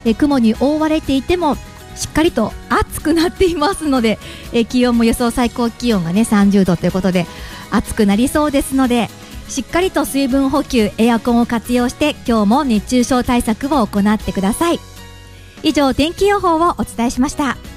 雲に覆われていてもしっかりと暑くなっていますので、気温も予想最高気温がね30度ということで暑くなりそうですので、しっかりと水分補給、エアコンを活用して今日も熱中症対策を行ってください。以上、天気予報をお伝えしました。